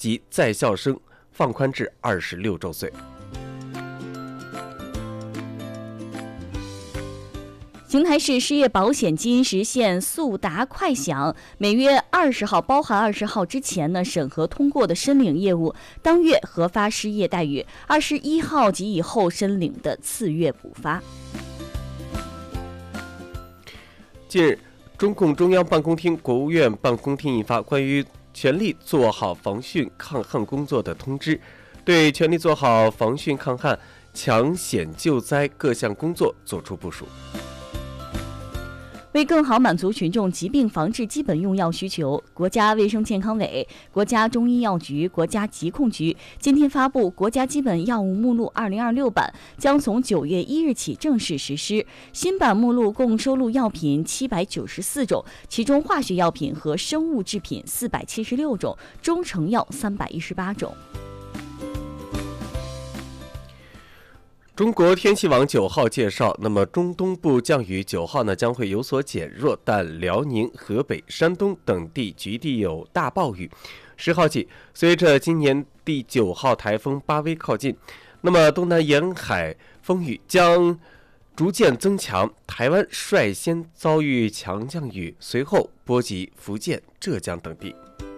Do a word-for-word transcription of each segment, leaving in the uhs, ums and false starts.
及在校生放宽至二十六周岁。 邢台市失业保险金实现速达快享，每月二十号（包含二十号之前呢）审核通过的申领业务，当月核发失业待遇；二十一号及以后申领的次月补发。 近日，中共中央办公厅、国务院办公厅印发关于全力做好防汛抗旱工作的通知，对全力做好防汛抗旱、抢险救灾各项工作作出部署。 为更好满足群众疾病防治基本用药需求，国家卫生健康委、国家中医药局、国家疾控局今天发布《国家基本药物目录二零二六版》，将从九月一日起正式实施。新版目录共收录药品七百九十四种，其中化学药品和生物制品四百七十六种，中成药三百一十八种。 中国天气网九号介绍，那么中东部降雨九号呢将会有所减弱，但辽宁、河北、山东等地局地有大暴雨。十号起，随着今年第九号台风巴威靠近，那么东南沿海风雨将逐渐增强，台湾率先遭遇强降雨，随后波及福建、浙江等地。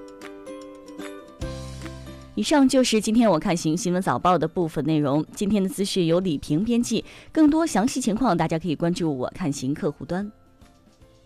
以上就是今天我看行新闻早报的部分内容。今天的资讯由李平编辑，更多详细情况大家可以关注我看行客户端。